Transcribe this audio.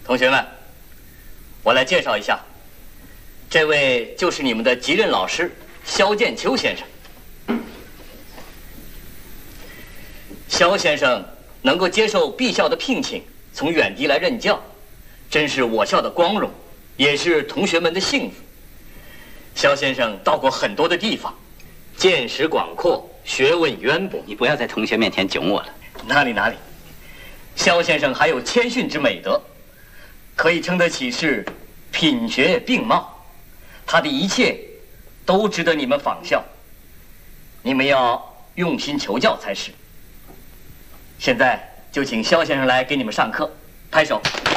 同学们，我来介绍一下，这位就是你们的级任老师萧剑秋先生。萧先生能够接受敝校的聘请，从远地来任教，真是我校的光荣，也是同学们的幸福。萧先生到过很多的地方，见识广阔，学问渊博。 你不要在同学面前囧我了。 哪里，萧先生还有谦逊之美德，可以称得起是品学并茂。他的一切都值得你们仿效，你们要用心求教才是。现在就请萧先生来给你们上课，拍手。